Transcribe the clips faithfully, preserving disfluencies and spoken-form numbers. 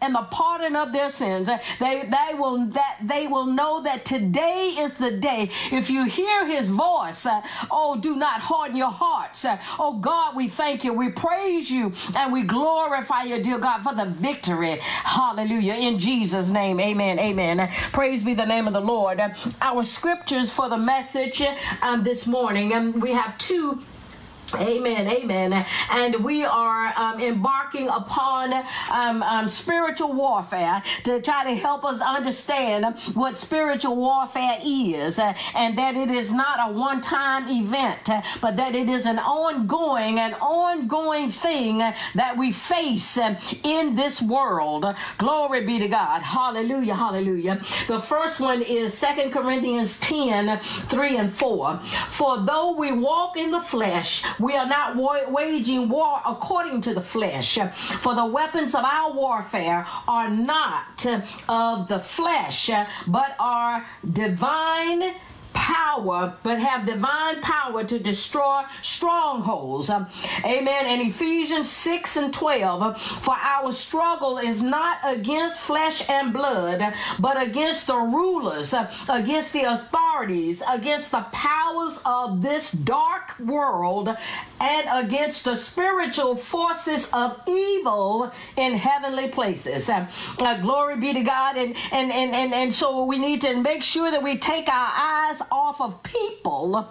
and the pardon of their sins. They they will that they will know that today is the day. If you hear his voice, uh, oh, do not harden your hearts. Uh, oh God, we thank you. We praise you and we glorify you, dear God, for the victory. Hallelujah. In Jesus' name, amen, amen. Praise be the name of the Lord. Uh, our scriptures for the message um, this morning, and um, we have two. Amen, amen. And we are um, embarking upon um, um, spiritual warfare to try to help us understand what spiritual warfare is, uh, and that it is not a one-time event, uh, but that it is an ongoing, an ongoing thing uh, that we face uh, in this world. Glory be to God. Hallelujah, hallelujah. The first one is Second Corinthians ten, three and four. For though we walk in the flesh, we are not wa- waging war according to the flesh. For the weapons of our warfare are not of the flesh, but are divine power, but have divine power to destroy strongholds. Um, amen. And Ephesians six and twelve, for our struggle is not against flesh and blood, but against the rulers, uh, against the authorities, against the powers of this dark world, and against the spiritual forces of evil in heavenly places. Uh, uh, glory be to God. And, and, and, and, and so we need to make sure that we take our eyes off of people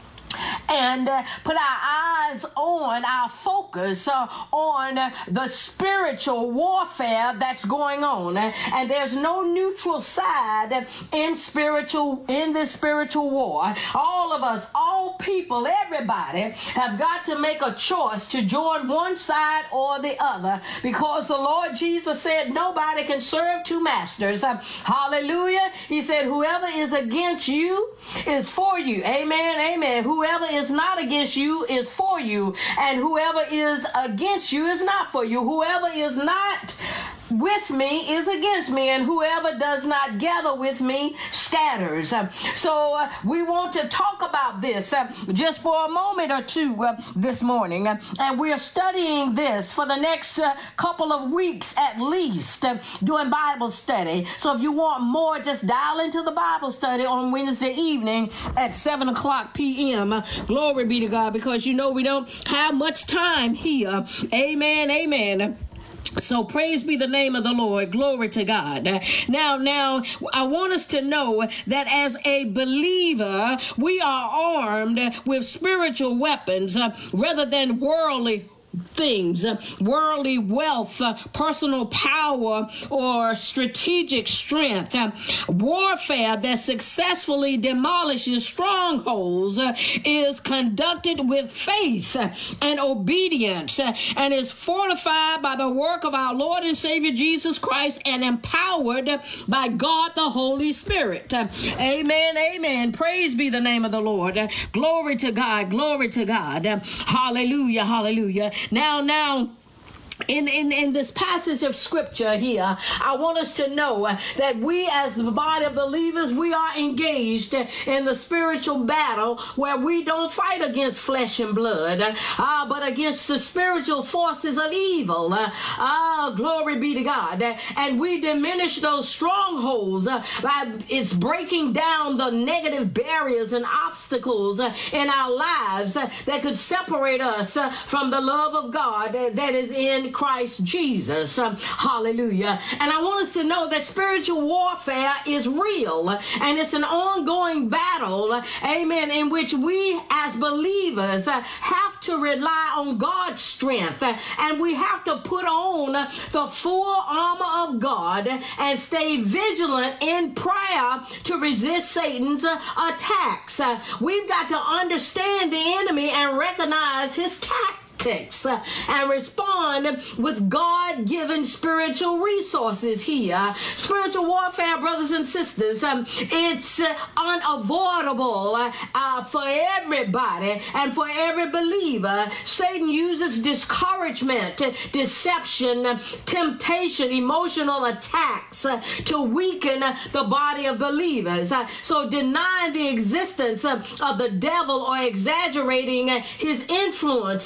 and uh, put our eyes on, our focus uh, on uh, the spiritual warfare that's going on. Uh, and there's no neutral side in spiritual, in this spiritual war. All of us, all people, everybody have got to make a choice to join one side or the other, because the Lord Jesus said nobody can serve two masters. Uh, hallelujah. He said whoever is against you is for you. Amen, amen. Whoever is not against you is for you, and whoever is against you is not for you. Whoever is not with me is against me, and whoever does not gather with me scatters. Uh, so uh, we want to talk about this uh, just for a moment or two uh, this morning, uh, and we are studying this for the next uh, couple of weeks at least, uh, doing Bible study. So if you want more, just dial into the Bible study on Wednesday evening at seven o'clock p.m. Uh, glory be to God, because you know we don't have much time here. Amen, amen. So praise be the name of the Lord. Glory to God. Now, now, I want us to know that as a believer, we are armed with spiritual weapons uh, rather than worldly things, uh, worldly wealth, uh, personal power, or strategic strength. Uh, warfare that successfully demolishes strongholds uh, is conducted with faith uh, and obedience uh, and is fortified by the work of our Lord and Savior Jesus Christ and empowered by God the Holy Spirit. Uh, amen, amen. Praise be the name of the Lord. Uh, glory to God, glory to God. Uh, hallelujah, hallelujah. Now, now, In, in, in this passage of scripture here, I want us to know that we as the body of believers, we are engaged in the spiritual battle where we don't fight against flesh and blood, uh, but against the spiritual forces of evil. Uh, uh, glory be to God. And we diminish those strongholds uh, by it's breaking down the negative barriers and obstacles uh, in our lives uh, that could separate us uh, from the love of God uh, that is in Christ Jesus. Um, hallelujah. And I want us to know that spiritual warfare is real, and it's an ongoing battle, amen, in which we as believers uh, have to rely on God's strength, uh, and we have to put on the full armor of God and stay vigilant in prayer to resist Satan's uh, attacks. Uh, we've got to understand the enemy and recognize his tactics. Uh, and respond with God-given spiritual resources here. Spiritual warfare, brothers and sisters, um, it's uh, unavoidable uh, uh, for everybody and for every believer. Satan uses discouragement, deception, temptation, emotional attacks uh, to weaken uh, the body of believers. Uh, so denying the existence uh, of the devil or exaggerating uh, his influence uh,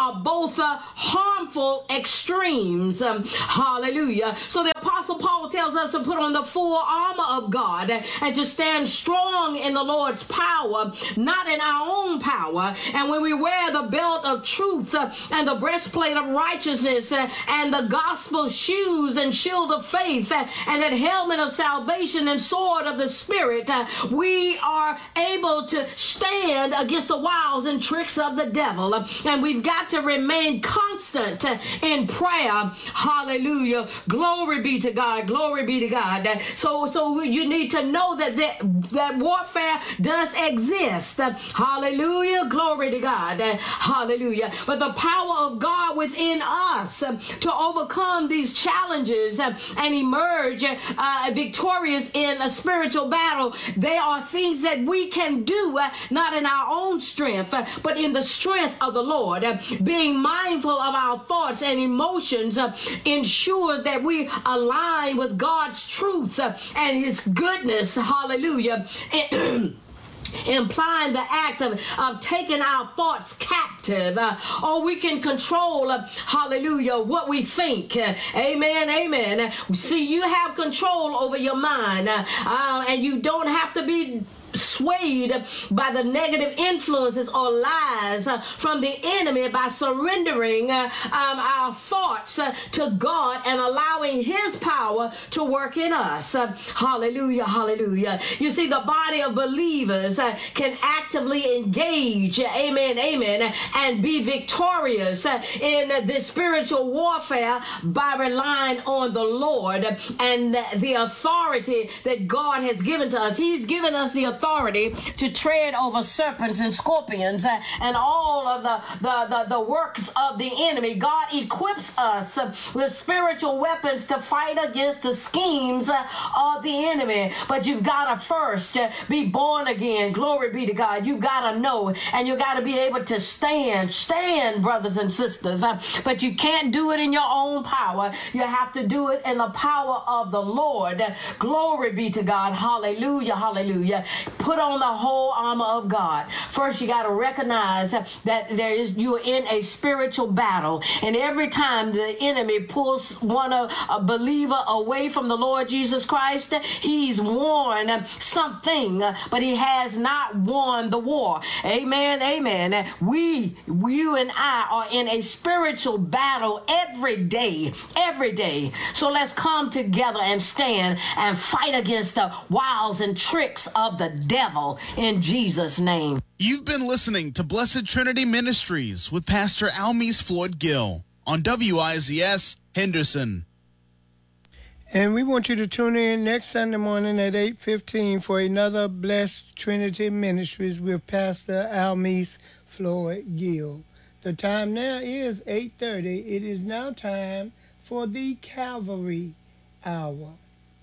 are both uh, harmful extremes. Um, hallelujah. So the Apostle Paul tells us to put on the full armor of God and to stand strong in the Lord's power, not in our own power. And when we wear the belt of truth uh, and the breastplate of righteousness uh, and the gospel shoes and shield of faith uh, and that helmet of salvation and sword of the Spirit, uh, we are able to stand against the wiles and tricks of the devil. Uh, and we've got to remain constant uh, in prayer. Hallelujah. Glory be to God. Glory be to God. Uh, so, so you need to know that that, that warfare does exist. Uh, hallelujah. Glory to God. Uh, hallelujah. But the power of God within us uh, to overcome these challenges uh, and emerge uh, victorious in a spiritual battle, they are things that we can do uh, not in our own strength, uh, but in the strength of the Lord. Uh, being mindful of our thoughts and emotions uh, ensure that we align with God's truth uh, and his goodness. Hallelujah. It, implying the act of, of taking our thoughts captive. Uh, or we can control, uh, hallelujah, what we think. Uh, amen, amen. See, you have control over your mind, uh, uh, and you don't have to be swayed by the negative influences or lies uh, from the enemy by surrendering uh, um, our thoughts uh, to God and allowing his power to work in us. Uh, hallelujah, hallelujah. You see, the body of believers uh, can actively engage, uh, amen, amen, and be victorious uh, in uh, this spiritual warfare by relying on the Lord and the authority that God has given to us. He's given us the authority authority to tread over serpents and scorpions uh, and all of the, the, the, the works of the enemy. God equips us uh, with spiritual weapons to fight against the schemes uh, of the enemy. But you've got to first uh, be born again. Glory be to God. You've got to know, and you got to be able to stand. Stand, brothers and sisters. Uh, but you can't do it in your own power. You have to do it in the power of the Lord. Glory be to God. Hallelujah. Hallelujah. Put on the whole armor of God. First, you got to recognize that there is you are in a spiritual battle, and every time the enemy pulls one of a believer away from the Lord Jesus Christ, he's won something, but he has not won the war. Amen. Amen. We, you and I, are in a spiritual battle every day, every day. So let's come together and stand and fight against the wiles and tricks of the devil in Jesus' name. You've been listening to Blessed Trinity Ministries with Pastor Almise Floyd Gill on W I Z S Henderson. And we want you to tune in next Sunday morning at eight fifteen for another Blessed Trinity Ministries with Pastor Almise Floyd Gill. The time now is eight thirty. It is now time for the Calvary Hour.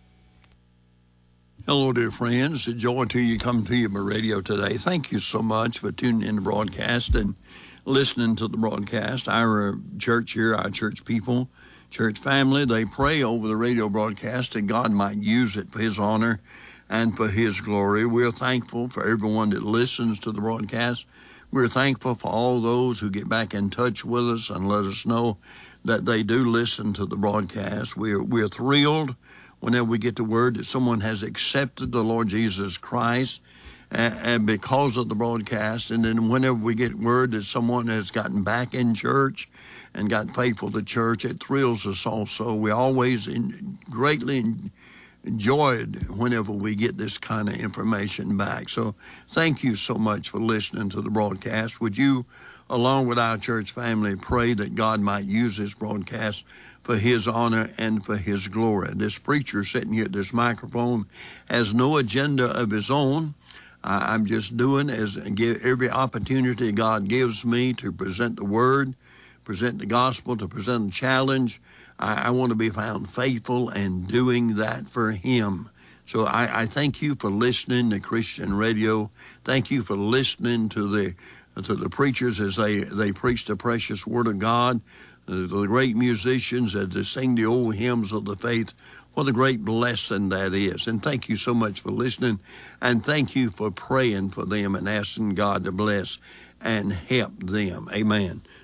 Hello, dear friends. It's a joy to you come to you by radio today. Thank you so much for tuning in the broadcast and listening to the broadcast. Our church here, our church people, church family, they pray over the radio broadcast that God might use it for his honor and for his glory. We're thankful for everyone that listens to the broadcast. We're thankful for all those who get back in touch with us and let us know that they do listen to the broadcast. We're, we're thrilled whenever we get the word that someone has accepted the Lord Jesus Christ and, and because of the broadcast. And then whenever we get word that someone has gotten back in church and got faithful to church, it thrills us also. We always in, greatly enjoyed whenever we get this kind of information back. So thank you so much for listening to the broadcast. Would you, along with our church family, pray that God might use this broadcast for his honor and for his glory? This preacher sitting here at this microphone has no agenda of his own. I, I'm just doing as give every opportunity God gives me to present the word, present the gospel, to present a challenge. I, I want to be found faithful and doing that for him. So I, I thank you for listening to Christian radio. Thank you for listening to the to the preachers as they, they preach the precious word of God, the, the great musicians as they sing the old hymns of the faith. What a great blessing that is. And thank you so much for listening, and thank you for praying for them and asking God to bless and help them. Amen.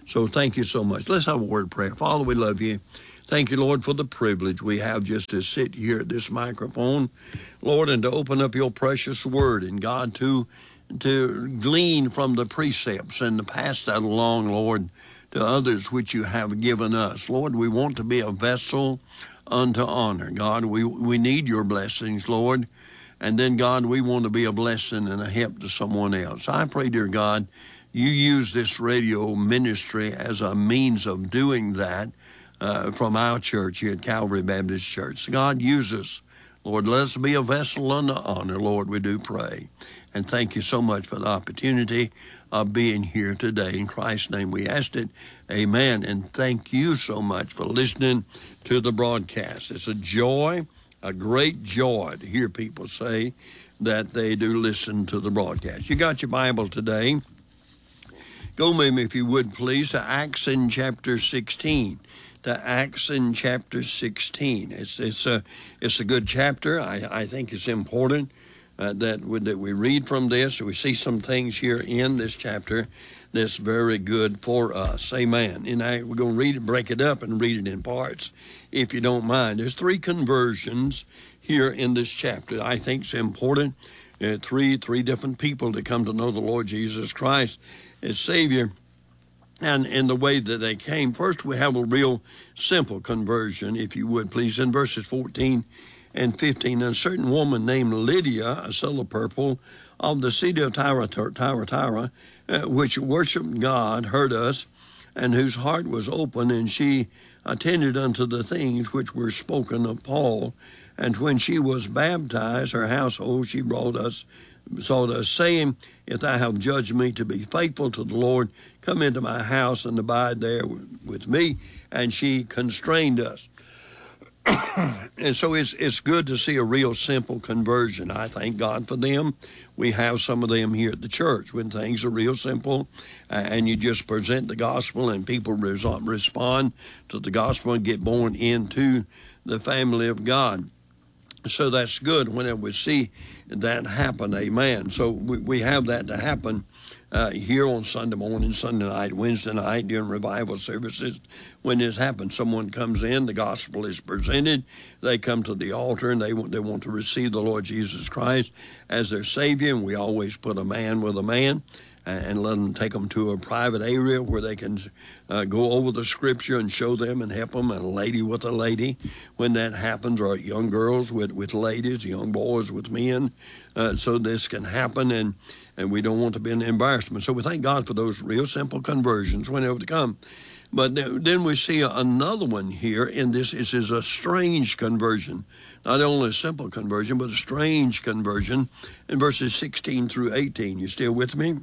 So thank you so much. Let's have a word of prayer. Father, we love you. Thank you, Lord, for the privilege we have just to sit here at this microphone, Lord, and to open up your precious word, and God, to to glean from the precepts and to pass that along, Lord, to others which you have given us. Lord, we want to be a vessel unto honor. God, we, we need your blessings, Lord. And then, God, we want to be a blessing and a help to someone else. I pray, dear God, you use this radio ministry as a means of doing that uh, from our church here at Calvary Baptist Church. God, use us. Lord, let us be a vessel unto honor, Lord, we do pray. And thank you so much for the opportunity of being here today. In Christ's name we asked it. Amen. And thank you so much for listening to the broadcast. It's a joy, a great joy to hear people say that they do listen to the broadcast. You got your Bible today. Go with me, if you would, please, to Acts in chapter sixteen. To Acts in chapter sixteen. It's it's a it's a good chapter. I, I think it's important uh, that we, that we read from this. We see some things here in this chapter that's very good for us. Amen. And I, we're going to read it, break it up, and read it in parts, if you don't mind. There's three conversions here in this chapter. I think it's important. Uh, three three different people to come to know the Lord Jesus Christ as Savior. And in the way that they came, first we have a real simple conversion, if you would, please. In verses fourteen and fifteen, a certain woman named Lydia, a seller of purple, of the city of Thyatira, uh, which worshipped God, heard us, and whose heart was open, and she attended unto the things which were spoken of Paul. And when she was baptized, her household, she brought us, sought us, saying, if thou have judged me to be faithful to the Lord, come into my house and abide there with me. And she constrained us. And so it's it's good to see a real simple conversion. I thank God for them. We have some of them here at the church when things are real simple, uh, and you just present the gospel and people res- respond to the gospel and get born into the family of God. So that's good whenever we see that happen. Amen. So we, we have that to happen uh, here on Sunday morning, Sunday night, Wednesday night during revival services. When this happens, someone comes in, the gospel is presented, they come to the altar, and they want they want to receive the Lord Jesus Christ as their Savior. And we always put a man with a man and let them take them to a private area where they can uh, go over the scripture and show them and help them, and a lady with a lady when that happens, or young girls with, with ladies, young boys with men. Uh, so this can happen, and, and we don't want to be an embarrassment. So we thank God for those real simple conversions whenever they come. But then we see another one here, and this is, is a strange conversion. Not only a simple conversion, but a strange conversion in verses sixteen through eighteen. You still with me?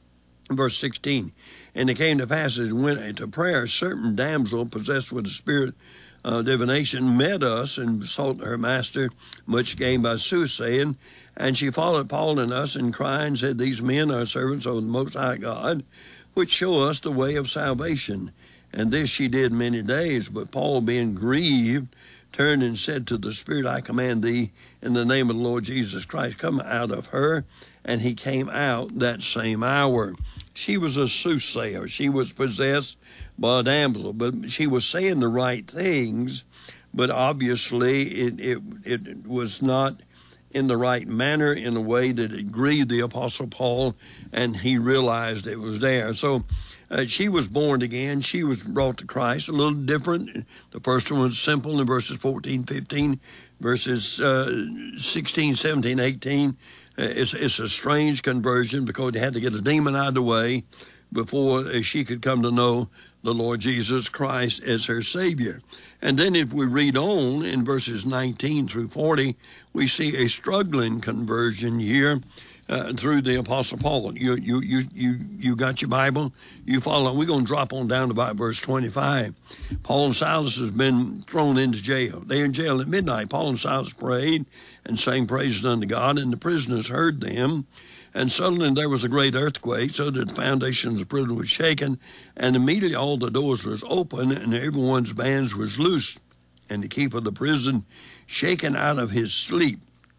Verse sixteen, and it came to pass as we went into prayer, a certain damsel possessed with the spirit of divination met us and sought her master much gain by soothsaying. And she followed Paul and us, and crying said, these men are servants of the Most High God, which show us the way of salvation. And this she did many days. But Paul, being grieved, turned and said to the spirit, I command thee in the name of the Lord Jesus Christ, come out of her. And he came out that same hour. She was a soothsayer. She was possessed by a damsel, but she was saying the right things, but obviously it, it, it was not in the right manner, in a way that it grieved the Apostle Paul, and he realized it was there. So uh, she was born again. She was brought to Christ, a little different. The first one was simple in verses fourteen, fifteen, verses uh, sixteen, seventeen, eighteen. It's, it's a strange conversion because they had to get a demon out of the way before she could come to know the Lord Jesus Christ as her Savior. And then if we read on in verses nineteen through forty, we see a struggling conversion here uh, through the Apostle Paul. You, you, you, you, you got your Bible? You follow. We're going to drop on down to about verse twenty-five. Paul and Silas has been thrown into jail. They're in jail at midnight. Paul and Silas prayed and sang praises unto God, and the prisoners heard them. And suddenly there was a great earthquake, so that the foundations of the prison was shaken, and immediately all the doors was open, and everyone's bands was loosed. And the keeper of the prison, shaken out of his sleep,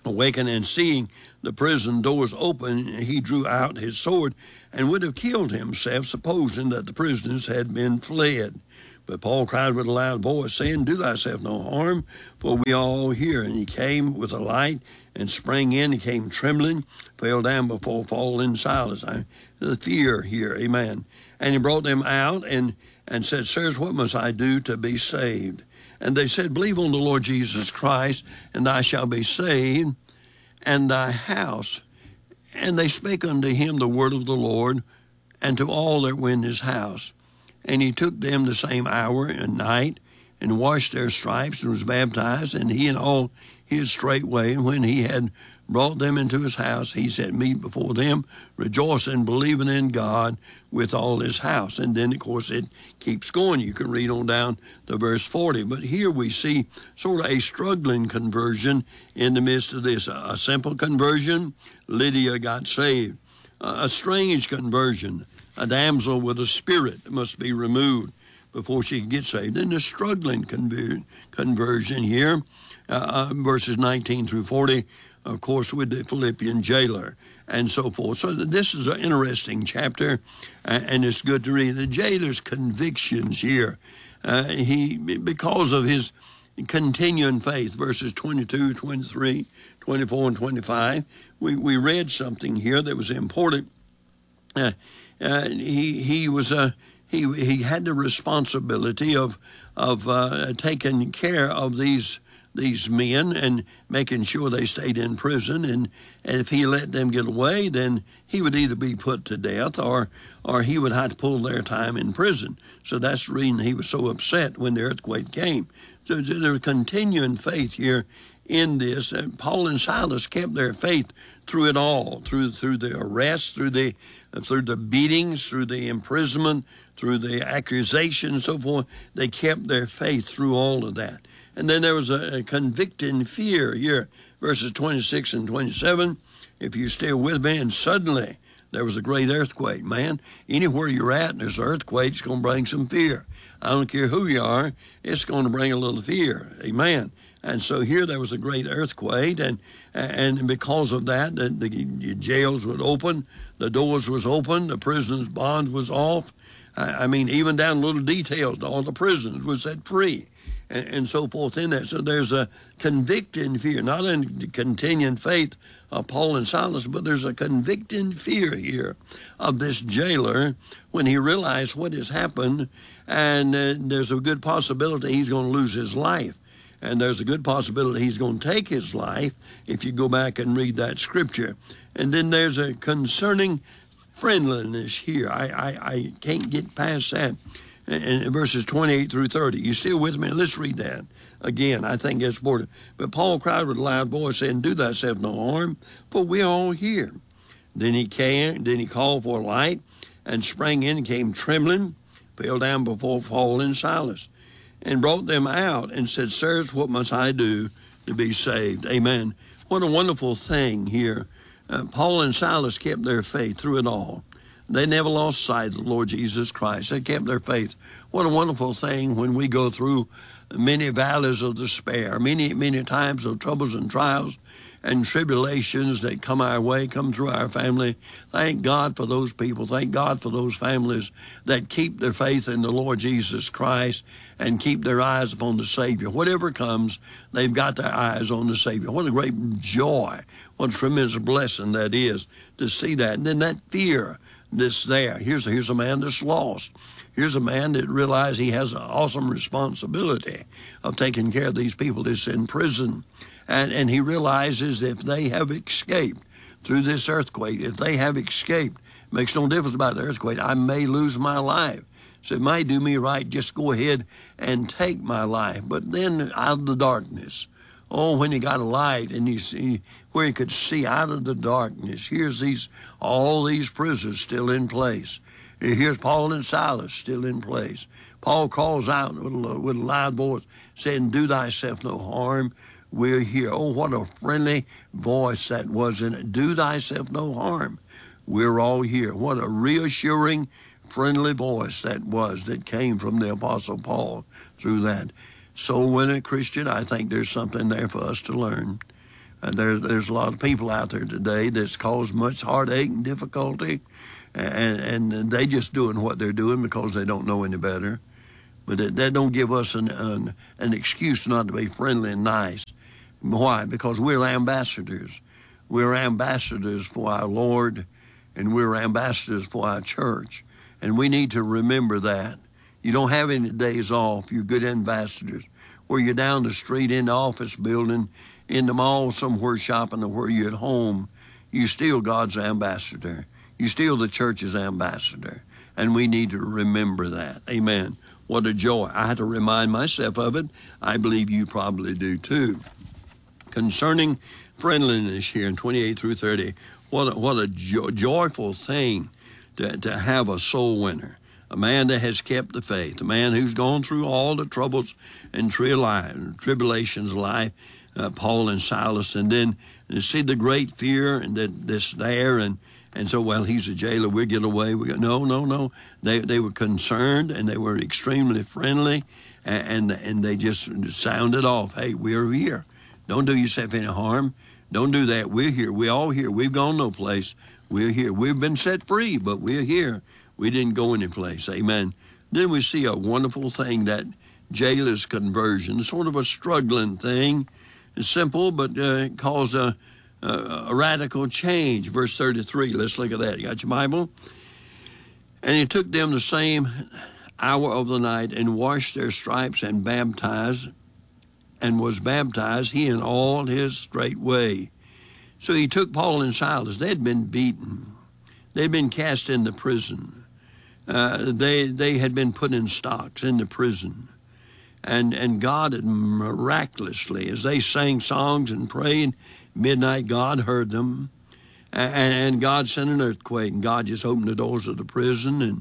Awakened and seeing the prison doors open, he drew out his sword and would have killed himself, supposing that the prisoners had been fled. But Paul cried with a loud voice, saying, Do thyself no harm, for we are all here. And he came with a light and sprang in. He came trembling, fell down before Paul and Silas. I, the fear here, amen. And he brought them out and, and said, Sirs, what must I do to be saved? And they said, Believe on the Lord Jesus Christ, and thou shalt be saved, and thy house. And they spake unto him the word of the Lord, and to all that were in his house. And he took them the same hour and night, and washed their stripes, and was baptized, and he and all his straightway. And when he had brought them into his house, he set meat before them, rejoicing, believing in God with all his house. And then, of course, it keeps going. You can read on down to verse forty. But here we see sort of a struggling conversion in the midst of this. A, a simple conversion, Lydia got saved. A, a strange conversion, a damsel with a spirit must be removed before she can get saved. Then the struggling conver- conversion here, uh, uh, verses nineteen through forty, of course, with the Philippian jailer and so forth. So this is an interesting chapter, uh, and it's good to read. The jailer's convictions here, uh, he because of his continuing faith, verses twenty-two, twenty-three, twenty-four, and twenty-five, we, we read something here that was important. Uh, uh, he he was a uh, he he had the responsibility of of uh, taking care of these. these men and making sure they stayed in prison. And, and if he let them get away, then he would either be put to death or or he would have to pull their time in prison. So that's the reason he was so upset when the earthquake came. So there's continuing faith here in this. And Paul and Silas kept their faith through it all, through through the arrest, through the through the beatings, through the imprisonment, through the accusations, and so forth. They kept their faith through all of that. And then there was a, a convicting fear here, verses twenty-six and twenty-seven. If you're still with me, and suddenly there was a great earthquake. Man, anywhere you're at and there's an earthquake, it's going to bring some fear. I don't care who you are, it's going to bring a little fear. Amen. And so here there was a great earthquake, and and because of that, the, the, the jails would open, the doors was open, the prisoners' bonds was off. I, I mean, even down little details, all the prisoners were set free. And, and so forth in that. So there's a convicting fear, not in the continuing faith of Paul and Silas, but there's a convicting fear here of this jailer when he realized what has happened, and uh, there's a good possibility he's going to lose his life. And there's a good possibility he's going to take his life if you go back and read that scripture. And then there's a concerning friendliness here. I, I, I can't get past that. In verses twenty-eight through thirty. You still with me? Let's read that again. I think it's important. But Paul cried with a loud voice, saying, Do thyself no harm, for we are all here. Then he came, then he called for a light, and sprang in and came trembling, fell down before Paul and Silas, and brought them out, and said, Sirs, what must I do to be saved? Amen. What a wonderful thing here. Uh, Paul and Silas kept their faith through it all. They never lost sight of the Lord Jesus Christ. They kept their faith. What a wonderful thing when we go through many valleys of despair, many, many times of troubles and trials and tribulations that come our way, come through our family. Thank God for those people. Thank God for those families that keep their faith in the Lord Jesus Christ and keep their eyes upon the Savior. Whatever comes, they've got their eyes on the Savior. What a great joy. What a tremendous blessing that is to see that. And then that fear that's there. Here's, here's a man that's lost. Here's a man that realized he has an awesome responsibility of taking care of these people that's in prison. And, and he realizes if they have escaped through this earthquake, if they have escaped, it makes no difference about the earthquake. I may lose my life. So it may do me right, just go ahead and take my life. But then out of the darkness, oh, when he got a light and he see where he could see out of the darkness, here's these all these prisoners still in place. Here's Paul and Silas still in place. Paul calls out with a, with a loud voice, saying, Do thyself no harm. We're here. Oh, what a friendly voice that was in it. Do thyself no harm. We're all here. What a reassuring, friendly voice that was that came from the Apostle Paul through that. So when a Christian, I think there's something there for us to learn. Uh, there, there's a lot of people out there today that's caused much heartache and difficulty, and, and they just doing what they're doing because they don't know any better. But that, that don't give us an, an an excuse not to be friendly and nice. Why? Because we're ambassadors. We're ambassadors for our Lord, and we're ambassadors for our church. And we need to remember that. You don't have any days off. You're good ambassadors. Where you're down the street, in the office building, in the mall somewhere shopping, or where you're at home, you're still God's ambassador. You're still the church's ambassador. And we need to remember that. Amen. What a joy. I had to remind myself of it. I believe you probably do too. Concerning friendliness here in twenty-eight through thirty, what a, what a jo- joyful thing to, to have a soul winner. A man that has kept the faith, a man who's gone through all the troubles and tribulations of life, uh, Paul and Silas, and then to see the great fear and that that's there, and and so, well, he's a jailer, we'll get away. We go, no, no, no. They they were concerned, and they were extremely friendly, and, and and they just sounded off, hey, we're here. Don't do yourself any harm. Don't do that. We're here. We're all here. We've gone no place. We're here. We've been set free, but we're here. We didn't go any place. Amen. Then we see a wonderful thing, that jailer's conversion, sort of a struggling thing. It's simple, but uh, caused a, a, a radical change. Verse thirty-three, let's look at that. You got your Bible? And he took them the same hour of the night and washed their stripes and baptized, and was baptized, he and all his straightway. So he took Paul and Silas. They'd been beaten. They'd been cast into prison. Uh, they they had been put in stocks into prison. And and God had miraculously, as they sang songs and prayed, midnight, God heard them. And, and God sent an earthquake, and God just opened the doors of the prison and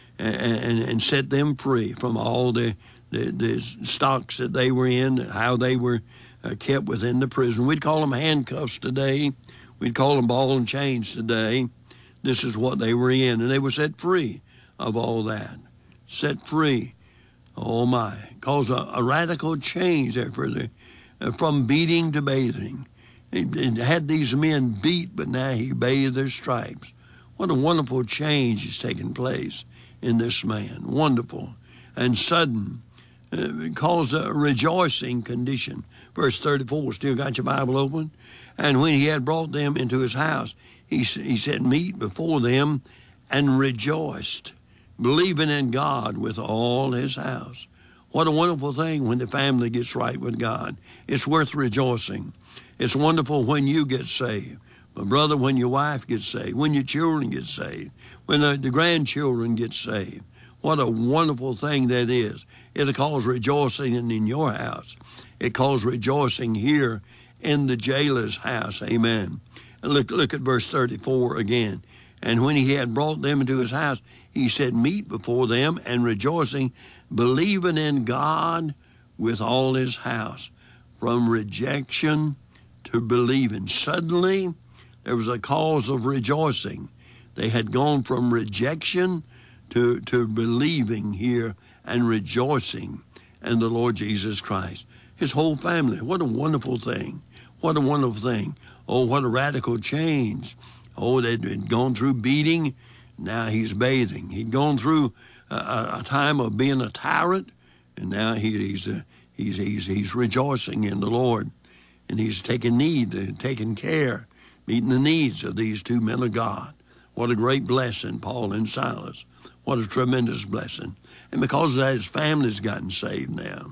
and, and set them free from all the, the, the stocks that they were in, how they were uh, kept within the prison. We'd call them handcuffs today. We'd call them ball and chains today. This is what they were in, and they were set free of all that. Set free. Oh, my. Caused a, a radical change there for the, uh, from beating to bathing. It, it had these men beat, but now he bathed their stripes. What a wonderful change is taking place in this man. Wonderful. And sudden. Uh, it caused a rejoicing condition. Verse thirty-four, still got your Bible open? And when he had brought them into his house, he, he set meat before them and rejoiced, believing in God with all his house. What a wonderful thing when the family gets right with God. It's worth rejoicing. It's wonderful when you get saved. My brother, when your wife gets saved, when your children get saved, when the, the grandchildren get saved. What a wonderful thing that is. It'll cause rejoicing in your house. It caused rejoicing here in the jailer's house. Amen. And look, look at verse thirty-four again. And when he had brought them into his house, he set meat before them, and rejoicing, believing in God with all his house. From rejection to believing. Suddenly, there was a cause of rejoicing. They had gone from rejection to, to believing here and rejoicing in the Lord Jesus Christ. His whole family. What a wonderful thing. What a wonderful thing. Oh, what a radical change. Oh, they'd gone through beating. Now he's bathing. He'd gone through a, a time of being a tyrant, and now he, he's, uh, he's, he's, he's rejoicing in the Lord. And he's taking need, uh, taking care, meeting the needs of these two men of God. What a great blessing, Paul and Silas. What a tremendous blessing. And because of that, his family's gotten saved now.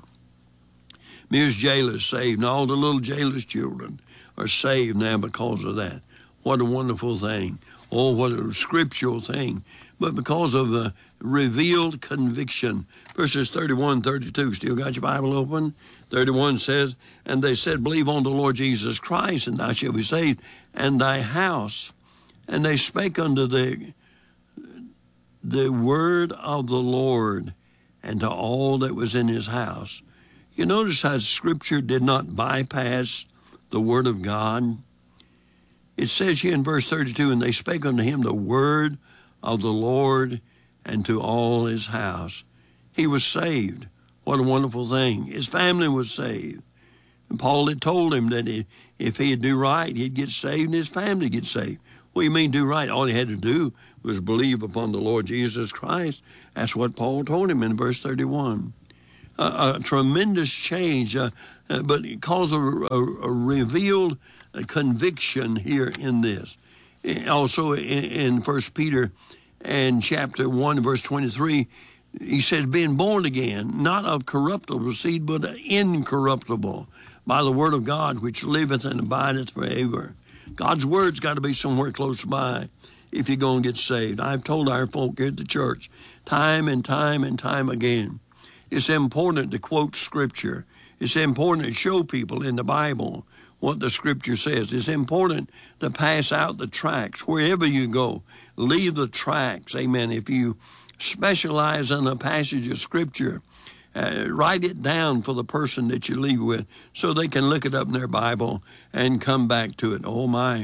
Here's jailers saved, and all the little jailers' children are saved now because of that. What a wonderful thing. Oh, what a scriptural thing. But because of the revealed conviction. Verses thirty-one, thirty-two, still got your Bible open? thirty-one says, and they said, believe on the Lord Jesus Christ, and thou shalt be saved, and thy house. And they spake unto the, the word of the Lord, and to all that was in his house. You notice how Scripture did not bypass the word of God? It says here in verse thirty-two, and they spake unto him the word of the Lord, and to all his house. He was saved. What a wonderful thing. His family was saved. And Paul had told him that if he'd do right, he'd get saved and his family get saved. What do you mean do right? All he had to do was believe upon the Lord Jesus Christ. That's what Paul told him in verse thirty-one. Uh, a tremendous change, uh, uh, but it caused a, a, a revealed uh, conviction here in this. Also in, in First Peter and chapter one, verse twenty-three, he says, being born again, not of corruptible seed, but incorruptible, by the word of God, which liveth and abideth forever. God's word's got to be somewhere close by if you're going to get saved. I've told our folk here at the church time and time and time again, it's important to quote Scripture. It's important to show people in the Bible what the Scripture says. It's important to pass out the tracts wherever you go. Leave the tracts, amen. If you specialize in a passage of Scripture, uh, write it down for the person that you leave with so they can look it up in their Bible and come back to it. Oh, my.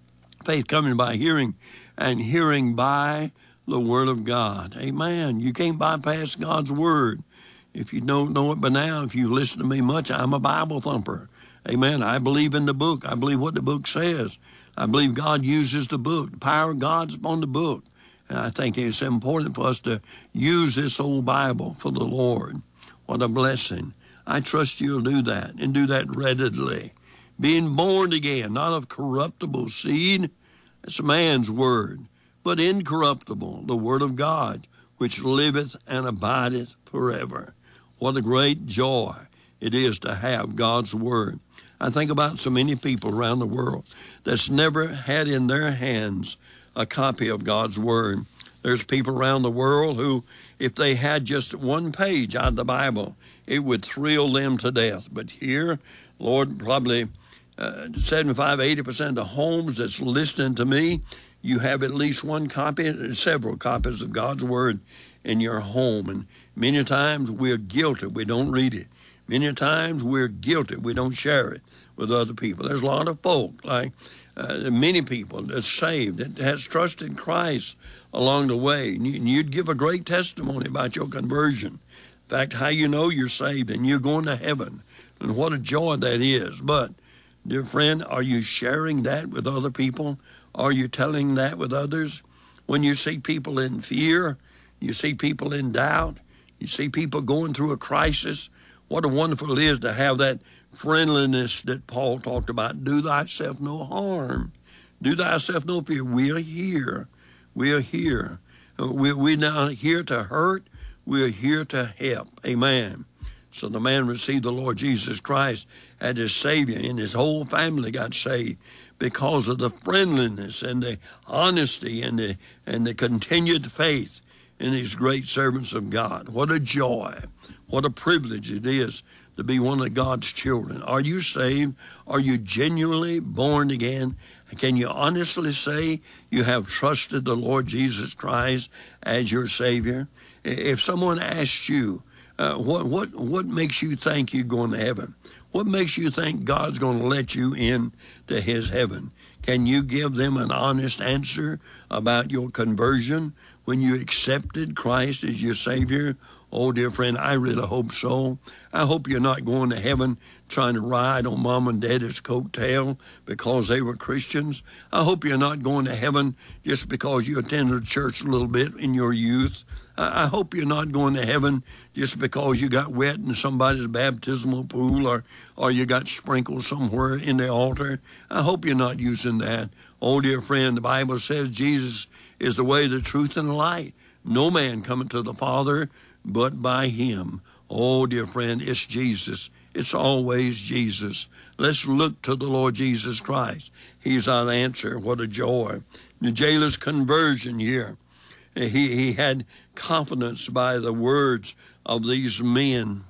Faith coming by hearing, and hearing by the Word of God. Amen. You can't bypass God's Word. If you don't know it by now, if you listen to me much, I'm a Bible thumper. Amen. I believe in the book. I believe what the book says. I believe God uses the book. The power of God's upon the book. And I think it's important for us to use this old Bible for the Lord. What a blessing. I trust you'll do that and do that readily. Being born again, not of corruptible seed, that's a man's word, but incorruptible, the word of God, which liveth and abideth forever. What a great joy it is to have God's word. I think about so many people around the world that's never had in their hands a copy of God's word. There's people around the world who, if they had just one page out of the Bible, it would thrill them to death. But here, Lord, probably uh, seventy-five, eighty percent of the homes that's listening to me, you have at least one copy, several copies of God's word in your home. And many times we're guilty. We don't read it. Many times we're guilty. We don't share it with other people. There's a lot of folk, like uh, many people that's saved, that has trusted Christ along the way. And you'd give a great testimony about your conversion. In fact, how you know you're saved and you're going to heaven. And what a joy that is. But, dear friend, are you sharing that with other people? Are you telling that with others? When you see people in fear, you see people in doubt, you see people going through a crisis, what a wonderful it is to have that friendliness that Paul talked about. Do thyself no harm. Do thyself no fear. We are here. We are here. We, we're not here to hurt. We're here to help. Amen. So the man received the Lord Jesus Christ as his Savior, and his whole family got saved because of the friendliness and the honesty and the, and the continued faith in these great servants of God. What a joy. What a privilege it is to be one of God's children. Are you saved? Are you genuinely born again? Can you honestly say you have trusted the Lord Jesus Christ as your Savior? If someone asks you, uh, what, what, what makes you think you're going to heaven? What makes you think God's going to let you in to his heaven? Can you give them an honest answer about your conversion when you accepted Christ as your Savior? Oh, dear friend, I really hope so. I hope you're not going to heaven trying to ride on mom and daddy's coattail because they were Christians. I hope you're not going to heaven just because you attended church a little bit in your youth. I hope you're not going to heaven just because you got wet in somebody's baptismal pool or, or you got sprinkled somewhere in the altar. I hope you're not using that. Oh, dear friend, the Bible says Jesus is the way, the truth, and the light. No man cometh to the Father but by him. Oh, dear friend, it's Jesus. It's always Jesus. Let's look to the Lord Jesus Christ. He's our answer. What a joy. The jailer's conversion here. He, he had confidence by the words of these men.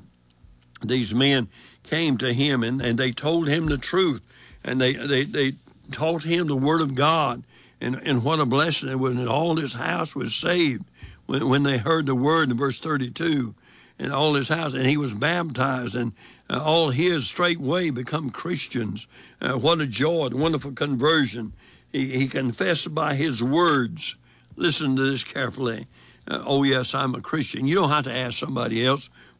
These men came to him and, and they told him the truth. And they, they, they taught him the word of God. And, and what a blessing it was. And all his house was saved when, when they heard the word in verse thirty-two. And all his house, and he was baptized, and uh, all his straightway become Christians. Uh, what a joy, wonderful conversion. He, he confessed by his words. Listen to this carefully. Uh, oh, yes, I'm a Christian. You don't have to ask somebody else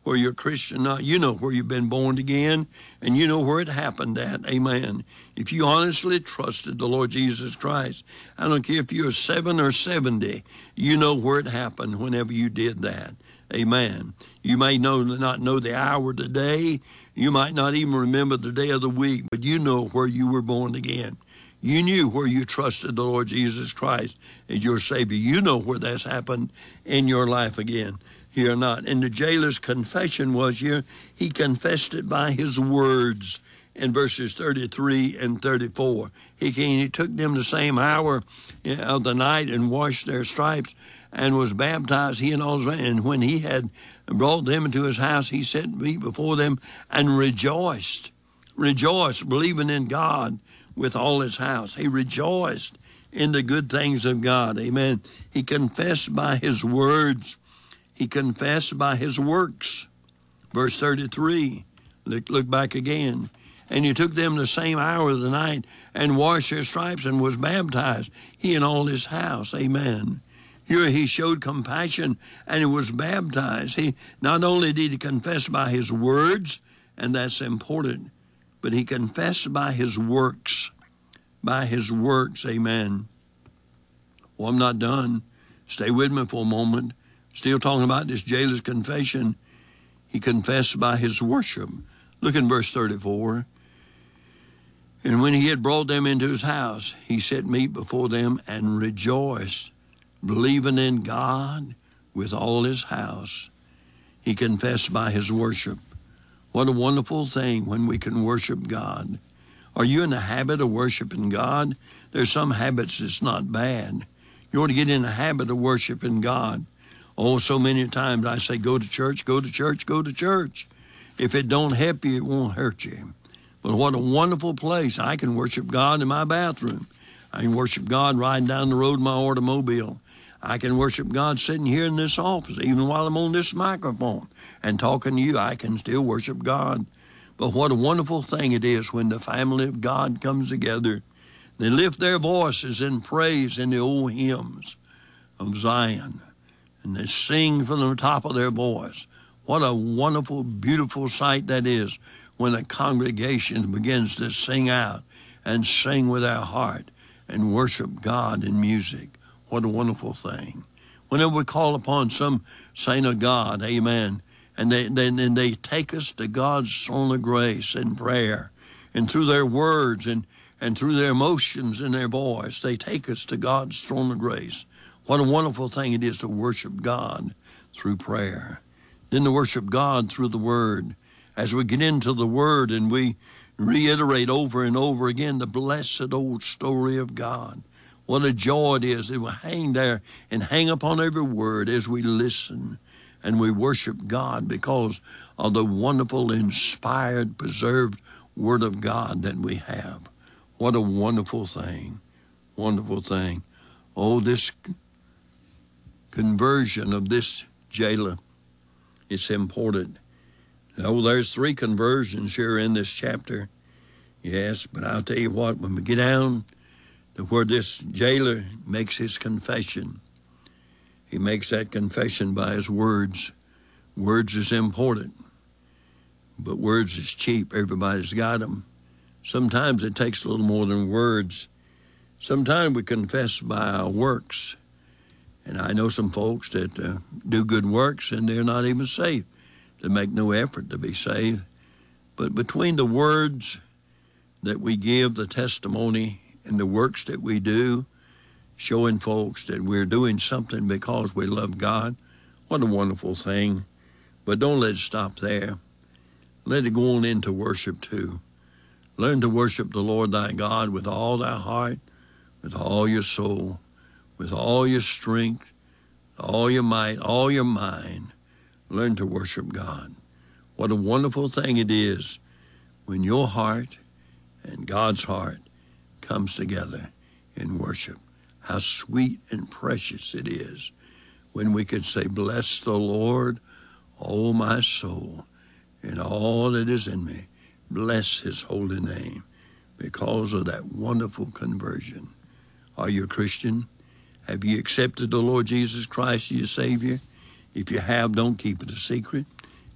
where you're a Christian or not. You know where you've been born again, and you know where it happened at. Amen. If you honestly trusted the Lord Jesus Christ, I don't care if you're seven or seventy, you know where it happened whenever you did that. Amen. You may know not know the hour of the day. You might not even remember the day of the week, but you know where you were born again. You knew where you trusted the Lord Jesus Christ as your Savior. You know where that's happened in your life again. Here or not. And the jailer's confession was here, he confessed it by his words in verses thirty-three and thirty-four. He came, he took them the same hour of the night and washed their stripes and was baptized, he and all his, and when he had brought them into his house, he set meat before them and rejoiced, rejoiced, believing in God with all his house. He rejoiced in the good things of God. Amen. He confessed by his words. He confessed by his works. Verse thirty-three, look, look back again. And he took them the same hour of the night and washed their stripes and was baptized, he and all his house. Amen. Here he showed compassion and he was baptized. He not only did he confess by his words, and that's important, but he confessed by his works. By his works, amen. Well, I'm not done. Stay with me for a moment. Still talking about this jailer's confession. He confessed by his worship. Look in verse thirty-four. And when he had brought them into his house, he set meat before them and rejoiced, believing in God with all his house. He confessed by his worship. What a wonderful thing when we can worship God. Are you in the habit of worshiping God? There's some habits that's not bad. You want to get in the habit of worshiping God. Oh, so many times I say, go to church, go to church, go to church. If it don't help you, it won't hurt you. But what a wonderful place. I can worship God in my bathroom. I can worship God riding down the road in my automobile. I can worship God sitting here in this office. Even while I'm on this microphone and talking to you, I can still worship God. But what a wonderful thing it is when the family of God comes together. They lift their voices in praise in the old hymns of Zion. And they sing from the top of their voice. What a wonderful, beautiful sight that is when a congregation begins to sing out and sing with their heart and worship God in music. What a wonderful thing. Whenever we call upon some saint of God, amen, and they, they, and they take us to God's throne of grace in prayer, and through their words and, and through their emotions and their voice, they take us to God's throne of grace. What a wonderful thing it is to worship God through prayer. Then to worship God through the Word. As we get into the Word and we reiterate over and over again the blessed old story of God. What a joy it is that we hang there and hang upon every word as we listen and we worship God because of the wonderful, inspired, preserved Word of God that we have. What a wonderful thing. Wonderful thing. Oh, this conversion of this jailer, it's important. Oh, there's three conversions here in this chapter. Yes, but I'll tell you what, when we get down to where this jailer makes his confession, he makes that confession by his words. Words is important, but words is cheap. Everybody's got them. Sometimes it takes a little more than words. Sometimes we confess by our works. And I know some folks that uh, do good works and they're not even saved. They make no effort to be saved. But between the words that we give, the testimony, and the works that we do, showing folks that we're doing something because we love God, what a wonderful thing. But don't let it stop there. Let it go on into worship too. Learn to worship the Lord thy God with all thy heart, with all your soul, with all your strength, all your might, all your mind. Learn to worship God. What a wonderful thing it is when your heart and God's heart comes together in worship. How sweet and precious it is when we can say, bless the Lord, O my soul, and all that is in me. Bless his holy name because of that wonderful conversion. Are you a Christian? Have you accepted the Lord Jesus Christ as your Savior? If you have, don't keep it a secret.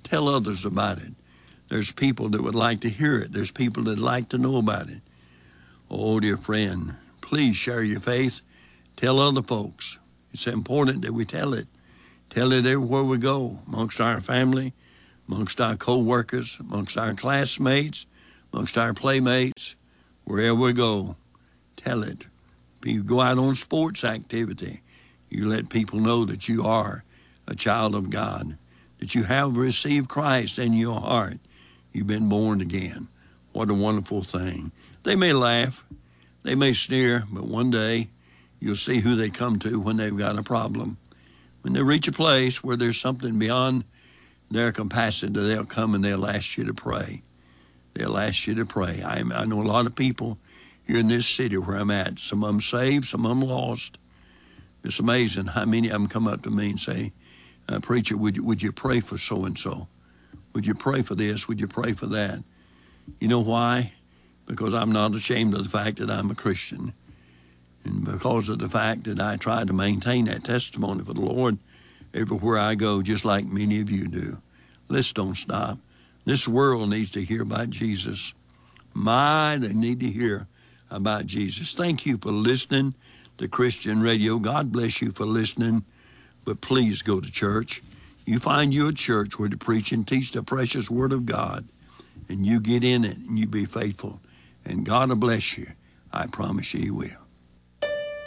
Tell others about it. There's people that would like to hear it. There's people that like to know about it. Oh, dear friend, please share your faith. Tell other folks. It's important that we tell it. Tell it everywhere we go, amongst our family, amongst our co-workers, amongst our classmates, amongst our playmates, wherever we go. Tell it. If you go out on sports activity, you let people know that you are a child of God, that you have received Christ in your heart. You've been born again. What a wonderful thing. They may laugh, they may sneer, but one day you'll see who they come to when they've got a problem. When they reach a place where there's something beyond their capacity, they'll come and they'll ask you to pray. They'll ask you to pray. I, I know a lot of people here in this city where I'm at. Some of them saved, some of them lost. It's amazing how many of them come up to me and say, uh, preacher, would you, would you pray for so-and-so? Would you pray for this? Would you pray for that? You know why? Because I'm not ashamed of the fact that I'm a Christian. And because of the fact that I try to maintain that testimony for the Lord everywhere I go, just like many of you do. Let's don't stop. This world needs to hear about Jesus. My, they need to hear about Jesus. Thank you for listening to Christian Radio. God bless you for listening, but please go to church. You find you a church where to preach and teach the precious Word of God, and you get in it and you be faithful, and God will bless you. I promise you He will.